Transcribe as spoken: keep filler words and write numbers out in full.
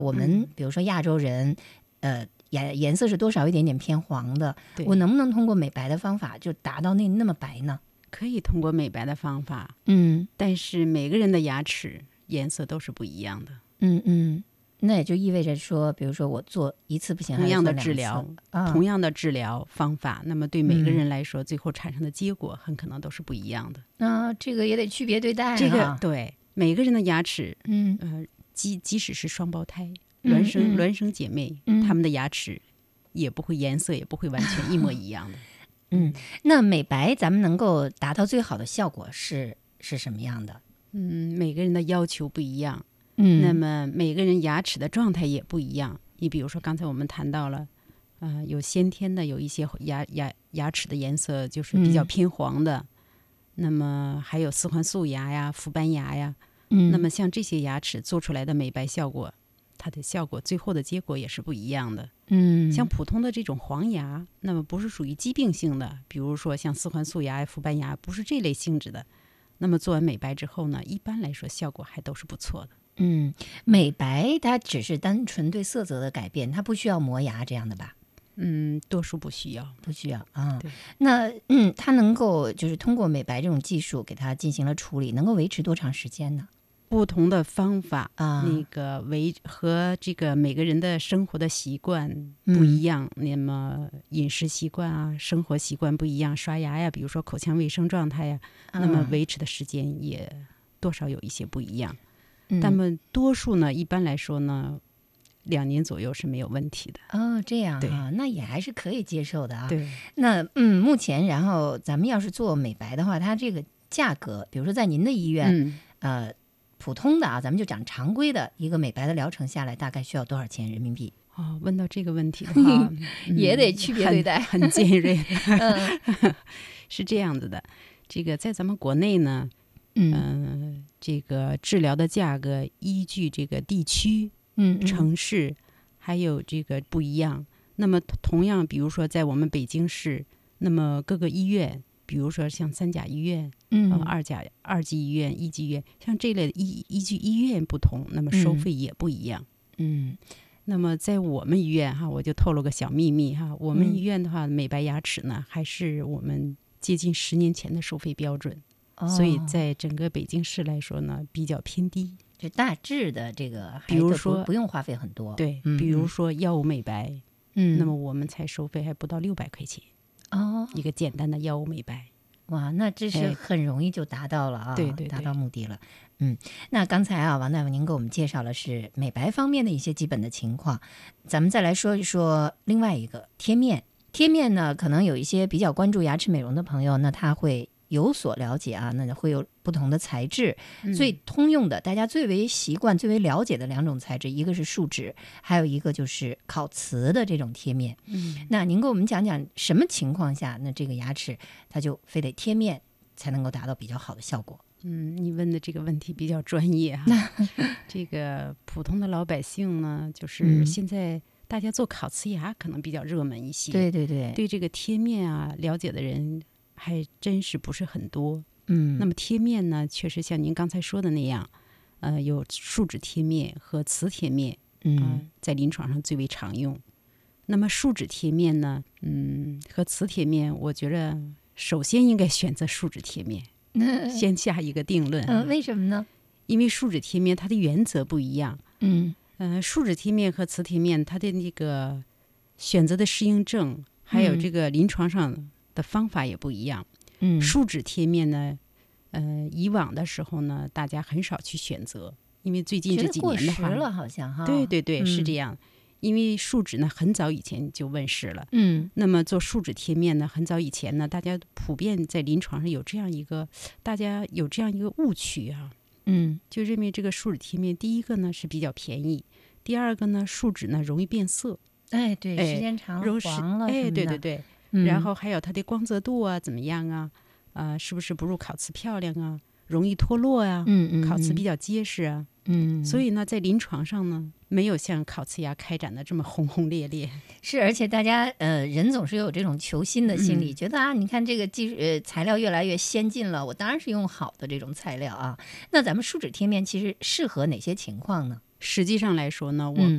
我们比如说亚洲人，呃，颜颜色是多少一点点偏黄的，我能不能通过美白的方法就达到那那么白呢？ 可以通过美白的方法， 嗯， 但是每个人的牙齿颜色都是不一样的。 嗯嗯，那也就意味着说，比如说我做一次不行， 同样的治疗、 啊、 同样的治疗方法，那么对每个人来说，嗯、最后产生的结果很可能都是不一样的。 那、啊、这个也得区别对待、啊。 这个对每个人的牙齿， 嗯呃，即即使是双胞胎、孪生、嗯、孪生姐妹， 嗯、 他们的牙齿也不会颜色也不会完全一模一样的。 嗯，那美白咱们能够达到最好的效果是是什么样的？ 嗯，每个人的要求不一样。 嗯， 那么每个人牙齿的状态也不一样。你比如说刚才我们谈到了，呃，有先天的有一些牙牙牙齿的颜色就是比较偏黄的，嗯、那么还有四环素牙呀、氟斑牙呀， 嗯， 那么像这些牙齿做出来的美白效果，它的效果最后的结果也是不一样的。 嗯， 像普通的这种黄牙，那么不是属于疾病性的，比如说像四环素牙、氟斑牙，不是这类性质的。那么做完美白之后呢，一般来说效果还都是不错的。 嗯，美白它只是单纯对色泽的改变，它不需要磨牙这样的吧？ 嗯，多数不需要， 不需要啊。那嗯，它能够就是通过美白这种技术给它进行了处理，能够维持多长时间呢？ 不同的方法啊， 那个维和这个每个人的生活的习惯不一样，嗯、那么饮食习惯啊、生活习惯不一样，刷牙呀，比如说口腔卫生状态呀， 啊、 那么维持的时间也多少有一些不一样。 嗯、 但么多数呢，一般来说呢，两年左右是没有问题的。 哦，这样啊，那也还是可以接受的啊。 对， 那嗯，目前然后咱们要是做美白的话，它这个价格，比如说在您的医院， 嗯、 呃。普通的啊，咱们就讲常规的一个美白的疗程下来，大概需要多少钱人民币？ 哦，问到这个问题的话， 嗯、也得区别对待， 很, 很尖锐的。 嗯、 是这样子的，这个在咱们国内呢， 嗯、 呃，这个治疗的价格依据这个地区、 嗯、 城市还有这个不一样。那么同样，比如说在我们北京市，那么各个医院。比如说像三甲医院、 嗯、 呃、二甲二级医院、一级医院，像这类依依据医院不同，那么收费也不一样。 嗯， 那么在我们医院哈，我就透露个小秘密哈，我们医院的话， 嗯、 美白牙齿呢，还是我们接近十年前的收费标准， 哦、 所以在整个北京市来说呢，比较偏低。 就大致的这个， 比如说不用花费很多， 对， 嗯、 比如说药物美白， 嗯， 那么我们才收费还不到六百块钱。 哦， 一个简单的药物美白， 哇，那这是很容易就达到了啊， 哎、对, 对对， 达到目的了。嗯，那刚才啊，王大夫您给我们介绍了是美白方面的一些基本的情况，咱们再来说一说另外一个贴面。贴面呢，可能有一些比较关注牙齿美容的朋友，那他会有所了解啊，那会有不同的材质， 嗯、 最通用的大家最为习惯最为了解的两种材质，一个是树脂，还有一个就是烤瓷的这种贴面。 嗯， 那您给我们讲讲什么情况下那这个牙齿它就非得贴面才能够达到比较好的效果？ 嗯，你问的这个问题比较专业哈。这个普通的老百姓呢，就是现在大家做烤瓷牙可能比较热门一些， 对对对， 对这个贴面啊了解的人还真是不是很多。 嗯， 那么贴面呢，确实像您刚才说的那样，呃，有树脂贴面和瓷贴面， 嗯、 呃，在临床上最为常用。那么树脂贴面呢，嗯，和瓷贴面，我觉得首先应该选择树脂贴面。先下一个定论。 嗯、呃，为什么呢？ 因为树脂贴面它的原则不一样。 嗯， 呃，树脂贴面和瓷贴面，它的那个选择的适应症，还有这个临床上的方法也不一样。 嗯， 树脂贴面呢，呃，以往的时候呢，大家很少去选择，因为最近这几年的话， 过时了好像哈。 对对对， 嗯、 是这样。因为树脂呢，很早以前就问世了。 嗯， 那么做树脂贴面呢，很早以前呢，大家普遍在临床上有这样一个，大家有这样一个误区啊。 嗯， 就认为这个树脂贴面，第一个呢是比较便宜，第二个呢树脂呢容易变色。 哎，对， 哎、 时间长了黄了， 哎，对对对、 嗯。 然后还有它的光泽度啊，怎么样啊？啊、呃，是不是不如烤瓷漂亮啊？容易脱落啊？ 嗯嗯， 烤瓷比较结实啊。 嗯， 所以呢，在临床上呢，没有像烤瓷牙开展的这么轰轰烈烈。 是，而且大家呃，人总是有这种求新的心理，嗯、觉得啊，你看这个技术呃材料越来越先进了，我当然是用好的这种材料啊。那咱们树脂贴面其实适合哪些情况呢？ 实际上来说呢，我